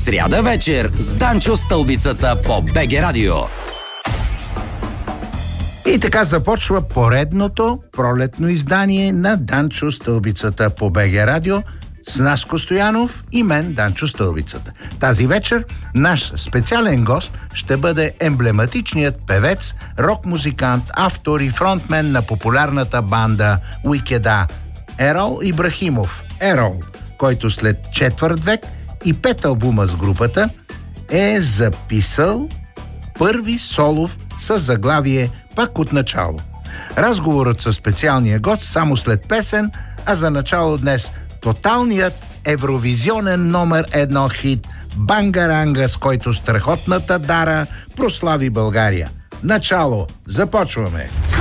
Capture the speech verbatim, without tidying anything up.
Сряда вечер с Данчо Стълбицата по БГ Радио. И така започва поредното пролетно издание на Данчо Стълбицата по БГ Радио с Наско Стоянов и мен, Данчо Стълбицата. Тази вечер наш специален гост ще бъде емблематичният певец, рок-музикант, автор и фронтмен на популярната банда Уикеда Ерол Ибрахимов. Ерол, който след четвърт век и пет албума с групата е записал първи солов с заглавие «Пак от начало». Разговорът със специалния гост само след песен, а за начало днес тоталният евровизионен номер едно хит «Бангаранга», с който страхотната Дара прослави България. Начало, започваме!